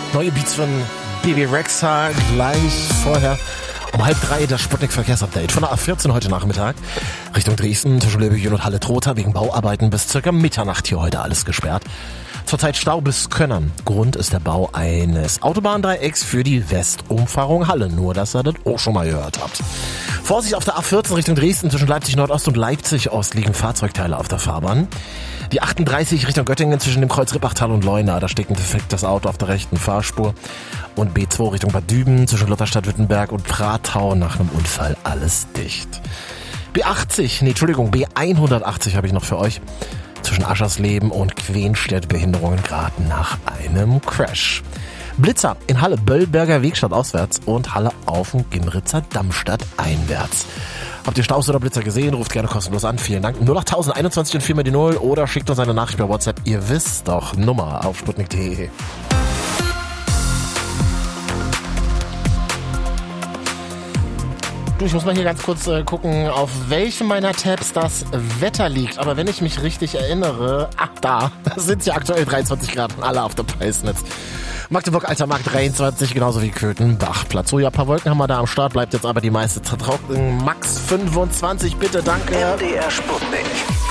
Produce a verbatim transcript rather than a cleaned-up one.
Neue Beats von Bebe Rexha, gleich vorher um halb drei das Sputnik-Verkehrsupdate von der A vierzehn heute Nachmittag. Richtung Dresden, zwischen Löbingen und Halle-Trotha wegen Bauarbeiten bis circa Mitternacht hier heute alles gesperrt. Zurzeit Stau bis Könnern. Grund ist der Bau eines Autobahndreiecks für die Westumfahrung Halle. Nur, dass ihr das auch schon mal gehört habt. Vorsicht auf der A vierzehn Richtung Dresden zwischen Leipzig Nordost und Leipzig Ost liegen Fahrzeugteile auf der Fahrbahn. Die achtunddreißig Richtung Göttingen zwischen dem Kreuz Rippachtal und Leuna. Da steckt ein defektes Auto auf der rechten Fahrspur. Und B zwei Richtung Bad Düben zwischen Lutherstadt-Württemberg und Pratau nach einem Unfall alles dicht. B achtzig, nee, Entschuldigung, B hundertachtzig habe ich noch für euch. Zwischen Aschersleben und Quenstedt Behinderungen gerade nach einem Crash. Blitzer in Halle, Böllberger Wegstadt auswärts und Halle auf dem Gimritzer Dammstadt einwärts. Habt ihr Staus oder Blitzer gesehen? Ruft gerne kostenlos an. Vielen Dank. null acht null eins eins und vier mal die null oder schickt uns eine Nachricht per WhatsApp. Ihr wisst doch, Nummer auf sputnik punkt de. Du, ich muss mal hier ganz kurz äh, gucken, auf welchem meiner Tabs das Wetter liegt. Aber wenn ich mich richtig erinnere, ach da, sind ja aktuell dreiundzwanzig Grad und alle auf der Preisnetz. Magdeburg, Alter Markt dreiundzwanzig, genauso wie Köthen-Bach. Platz. So, ja, ein paar Wolken haben wir da am Start, bleibt jetzt aber die meiste trocken. Max fünfundzwanzig, bitte, danke. M D R Sputnik.